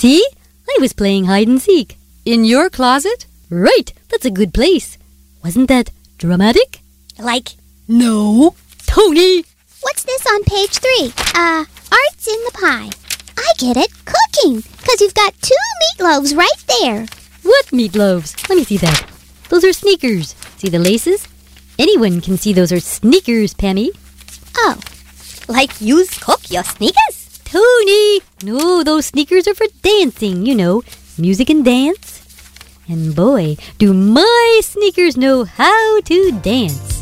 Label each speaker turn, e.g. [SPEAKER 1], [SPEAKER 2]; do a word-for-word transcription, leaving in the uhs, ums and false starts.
[SPEAKER 1] See? I was playing hide and seek.
[SPEAKER 2] In your closet?
[SPEAKER 1] Right, that's a good place. Wasn't that dramatic?
[SPEAKER 3] Like,
[SPEAKER 2] No.
[SPEAKER 1] Tony!
[SPEAKER 3] what's this on page three? Uh, art's in the pie. I get it, cooking, because you've got two meatloaves right there.
[SPEAKER 1] What meatloaves? Let me see that. Those are sneakers. See the laces? Anyone can see those are sneakers, Pammy.
[SPEAKER 3] Oh, like yous cook your sneakers?
[SPEAKER 1] Tony! No, those sneakers are for dancing, you know, music and dance. And boy, do my sneakers know how to dance.